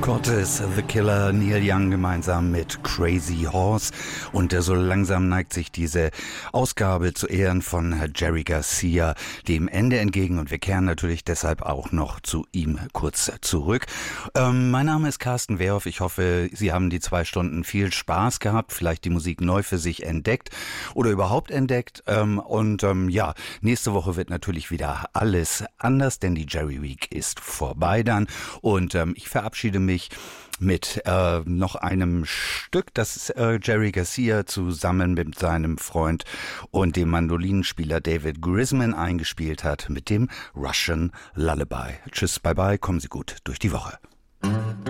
Cortez, The Killer, Neil Young gemeinsam mit Crazy Horse. Und so langsam neigt sich diese Ausgabe zu Ehren von Jerry Garcia dem Ende entgegen. Und wir kehren natürlich deshalb auch noch zu ihm kurz zurück. Mein Name ist Carsten Wehrhoff. Ich hoffe, Sie haben die 2 Stunden viel Spaß gehabt, vielleicht die Musik neu für sich entdeckt oder überhaupt entdeckt. Ja, nächste Woche wird natürlich wieder alles anders, denn die Jerry Week ist vorbei dann. Und ich verabschiede mich mit noch einem Stück, das Jerry Garcia zusammen mit seinem Freund und dem Mandolinenspieler David Grisman eingespielt hat, mit dem Russian Lullaby. Tschüss, bye bye, kommen Sie gut durch die Woche.